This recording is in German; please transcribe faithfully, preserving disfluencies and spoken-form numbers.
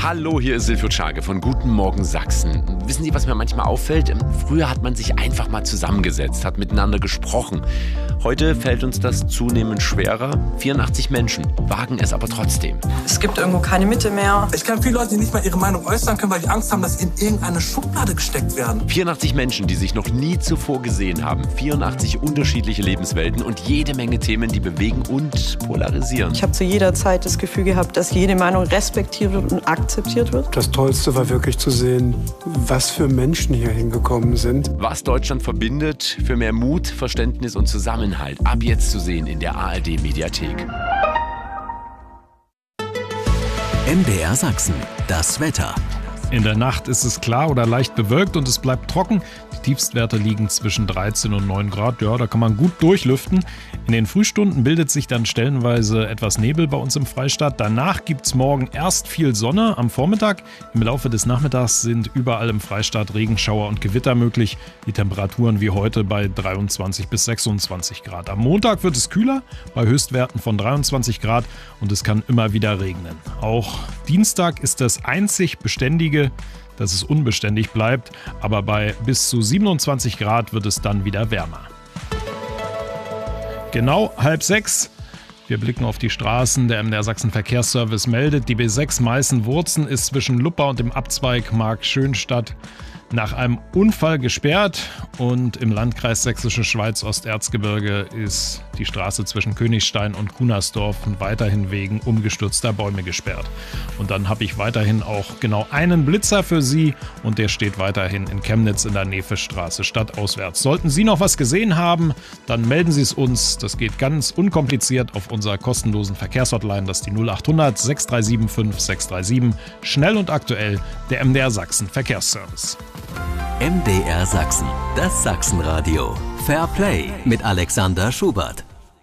Hallo, hier ist Silvio Czage von Guten Morgen Sachsen. Wissen Sie, was mir manchmal auffällt? Früher hat man sich einfach mal zusammengesetzt, hat miteinander gesprochen. Heute fällt uns das zunehmend schwerer. vierundachtzig Menschen wagen es aber trotzdem. Es gibt irgendwo keine Mitte mehr. Ich kenne viele Leute, die nicht mal ihre Meinung äußern können, weil die Angst haben, dass sie in irgendeine Schublade gesteckt werden. vierundachtzig Menschen, die sich noch nie zuvor gesehen haben. vierundachtzig unterschiedliche Lebenswelten und jede Menge Themen, die bewegen und polarisieren. Ich habe zu jeder Zeit das Gefühl gehabt, dass jede Meinung respektiert wird und akzeptiert wird. Das Tollste war wirklich zu sehen, was für Menschen hier hingekommen sind. Was Deutschland verbindet, für mehr Mut, Verständnis und Zusammenhalt. Ab jetzt zu sehen in der A R D-Mediathek. M D R Sachsen, das Wetter. In der Nacht ist es klar oder leicht bewölkt und es bleibt trocken. Die Tiefstwerte liegen zwischen dreizehn und neun Grad. Ja, da kann man gut durchlüften. In den Frühstunden bildet sich dann stellenweise etwas Nebel bei uns im Freistaat. Danach gibt es morgen erst viel Sonne am Vormittag. Im Laufe des Nachmittags sind überall im Freistaat Regenschauer und Gewitter möglich. Die Temperaturen wie heute bei dreiundzwanzig bis sechsundzwanzig Grad. Am Montag wird es kühler, bei Höchstwerten von dreiundzwanzig Grad und es kann immer wieder regnen. Auch Dienstag ist das einzig Beständige, dass es unbeständig bleibt, aber bei bis zu siebenundzwanzig Grad wird es dann wieder wärmer. Genau halb sechs. Wir blicken auf die Straßen. Der M D R Sachsen Verkehrsservice meldet, die B sechs Meißen-Wurzen ist zwischen Luppa und dem Abzweig Mark-Schönstadt nach einem Unfall gesperrt und im Landkreis Sächsische Schweiz-Osterzgebirge ist die Straße zwischen Königstein und Kunersdorf weiterhin wegen umgestürzter Bäume gesperrt. Und dann habe ich weiterhin auch genau einen Blitzer für Sie und der steht weiterhin in Chemnitz in der Nevestraße stadtauswärts. Sollten Sie noch was gesehen haben, dann melden Sie es uns. Das geht ganz unkompliziert auf unserer kostenlosen Verkehrshotline, das ist die null acht hundert sechs drei sieben fünf sechs drei sieben. Schnell und aktuell, der M D R Sachsen Verkehrsservice. M D R Sachsen, das Sachsenradio. Fair Play mit Alexander Schubert.